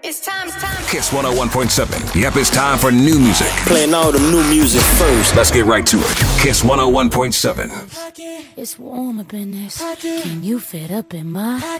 It's time, it's time. Kiss 101.7. Yep, it's time for new music. Playing all the new music first. Let's get right to it. Kiss 101.7. It's warm up in this. Can you fit up in my